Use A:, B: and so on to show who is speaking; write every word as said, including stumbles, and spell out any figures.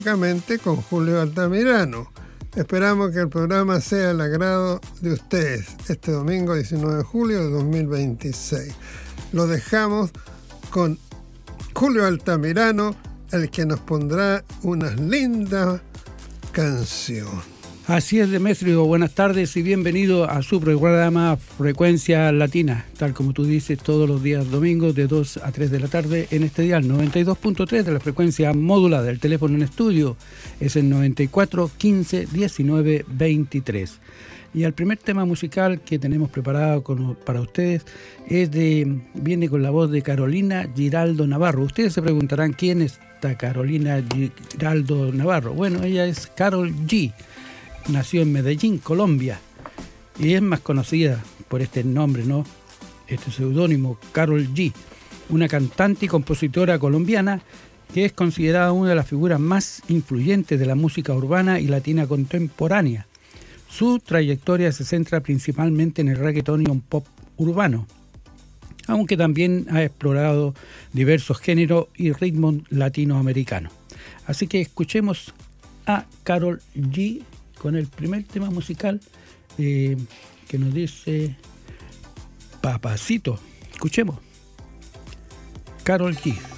A: con Julio Altamirano. Esperamos que el programa sea del agrado de ustedes este domingo diecinueve de julio de dos mil veintiséis. Lo dejamos con Julio Altamirano, el que nos pondrá una linda canción.
B: Así es, Demetrio, buenas tardes y bienvenido a su programa Frecuencia Latina, tal como tú dices, todos los días domingos de dos a tres de la tarde en este dial noventa y dos punto tres de la frecuencia modulada. El teléfono en estudio es el noventa y cuatro, quince, diecinueve, veintitrés. Y el primer tema musical que tenemos preparado con, para ustedes es de, viene con la voz de Carolina Giraldo Navarro. Ustedes se preguntarán quién es esta Carolina Giraldo Navarro. Bueno, ella es Karol G. Nació en Medellín, Colombia, y es más conocida por este nombre, ¿no? Este seudónimo, Karol G, una cantante y compositora colombiana que es considerada una de las figuras más influyentes de la música urbana y latina contemporánea. Su trayectoria se centra principalmente en el reggaetón y un pop urbano, aunque también ha explorado diversos géneros y ritmos latinoamericanos. Así que escuchemos a Karol G con el primer tema musical eh, que nos dice Papacito. Escuchemos. Karol G.